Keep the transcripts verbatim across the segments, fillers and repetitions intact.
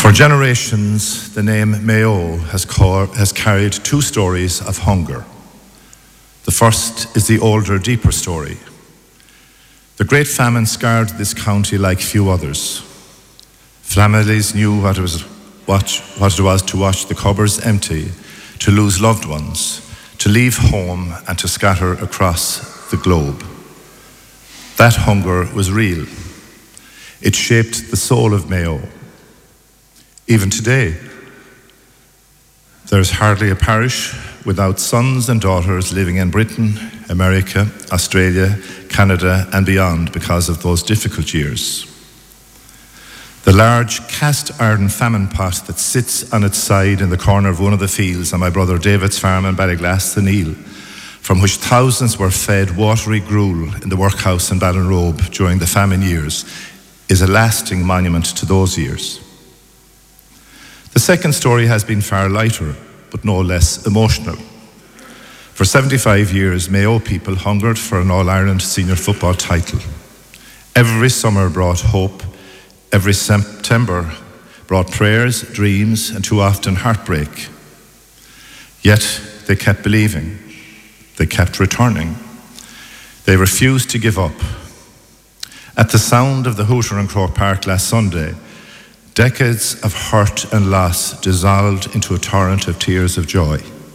For generations, the name Mayo has, ca- has carried two stories of hunger. The first is the older, deeper story. The Great Famine scarred this county like few others. Families knew what it was, what, what it was to watch the cupboards empty, to lose loved ones, to leave home and to scatter across the globe. That hunger was real. It shaped the soul of Mayo. Even today, there is hardly a parish without sons and daughters living in Britain, America, Australia, Canada, and beyond because of those difficult years. The large cast iron famine pot that sits on its side in the corner of one of the fields on my brother David's farm in Ballyglass, the Neil, from which thousands were fed watery gruel in the workhouse in Ballinrobe during the famine years, is a lasting monument to those years. The second story has been far lighter, but no less emotional. For seventy-five years, Mayo people hungered for an All-Ireland senior football title. Every summer brought hope. Every September brought prayers, dreams, and too often heartbreak. Yet they kept believing. They kept returning. They refused to give up. At the sound of the hooter in Croke Park last Sunday, decades of hurt and loss dissolved into a torrent of tears of joy.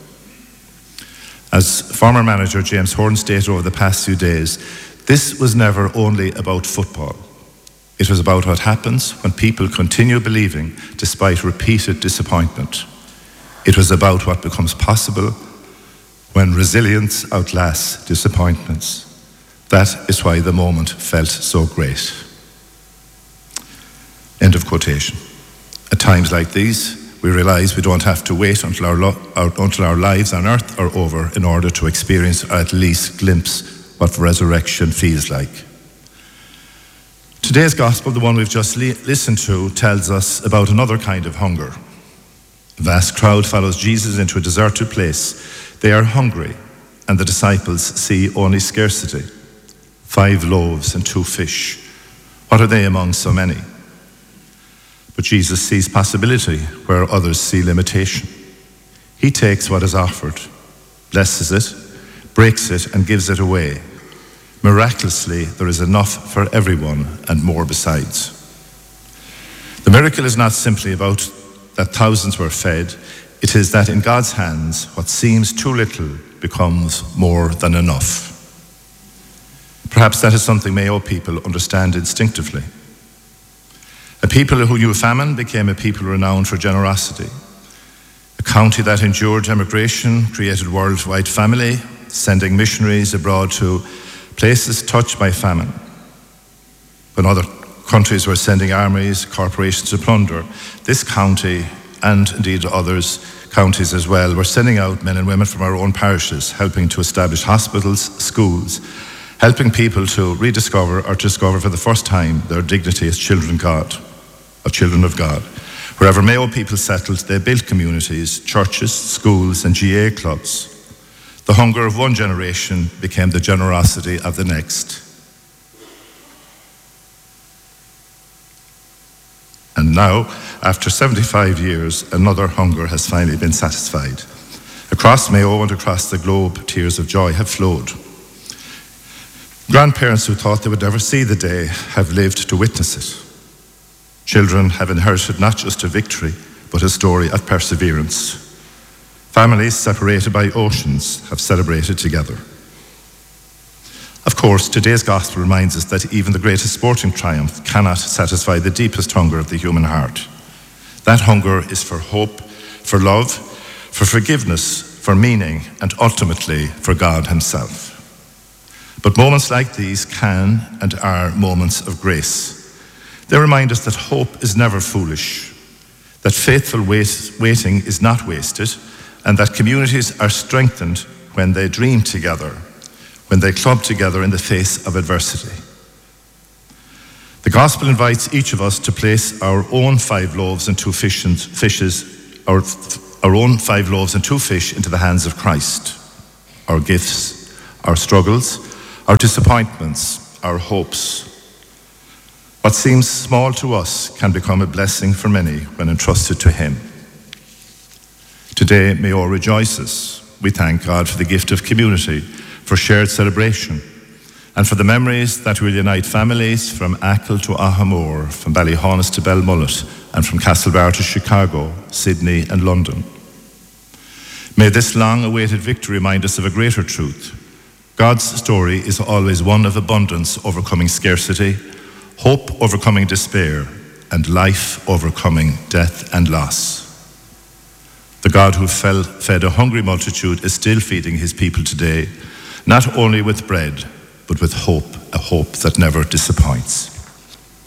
As former manager James Horn stated over the past few days, this was never only about football. It was about what happens when people continue believing despite repeated disappointment. It was about what becomes possible when resilience outlasts disappointments. That is why the moment felt so great. End of quotation. At times like these, we realize we don't have to wait until our, lo- our, until our lives on earth are over in order to experience or at least glimpse what resurrection feels like. Today's gospel, the one we've just li- listened to, tells us about another kind of hunger. A vast crowd follows Jesus into a deserted place. They are hungry, and the disciples see only scarcity. Five loaves and two fish. What are they among so many? But Jesus sees possibility where others see limitation. He takes what is offered, blesses it, breaks it, and gives it away. Miraculously, there is enough for everyone and more besides. The miracle is not simply about that thousands were fed. It is that in God's hands, what seems too little becomes more than enough. Perhaps that is something Mayo people understand instinctively. A people who knew famine became a people renowned for generosity. A county that endured emigration, created worldwide family, sending missionaries abroad to places touched by famine. When other countries were sending armies, corporations to plunder, this county, and indeed others, counties as well, were sending out men and women from our own parishes, helping to establish hospitals, schools, helping people to rediscover or discover for the first time their dignity as children of God, of children of God. Wherever Mayo people settled, they built communities, churches, schools, and G A A clubs. The hunger of one generation became the generosity of the next. And now, after seventy-five years, another hunger has finally been satisfied. Across Mayo and across the globe, tears of joy have flowed. Grandparents who thought they would never see the day have lived to witness it. Children have inherited not just a victory, but a story of perseverance. Families separated by oceans have celebrated together. Of course, today's gospel reminds us that even the greatest sporting triumph cannot satisfy the deepest hunger of the human heart. That hunger is for hope, for love, for forgiveness, for meaning, and ultimately for God Himself. But moments like these can and are moments of grace. They remind us that hope is never foolish, that faithful wait- waiting is not wasted, and that communities are strengthened when they dream together, when they club together in the face of adversity. The gospel invites each of us to place our own five loaves and two fish and fishes, our, our own five loaves and two fish into the hands of Christ. Our gifts, our struggles, our disappointments, our hopes. What seems small to us can become a blessing for many when entrusted to Him. Today, Mayo rejoices. We thank God for the gift of community, for shared celebration, and for the memories that will unite families from Achill to Ahamore, from Ballyhonus to Belmullet, and from Castlebar to Chicago, Sydney and London. May this long-awaited victory remind us of a greater truth. God's story is always one of abundance overcoming scarcity, hope overcoming despair, and life overcoming death and loss. The God who fell, fed a hungry multitude is still feeding His people today, not only with bread, but with hope, a hope that never disappoints.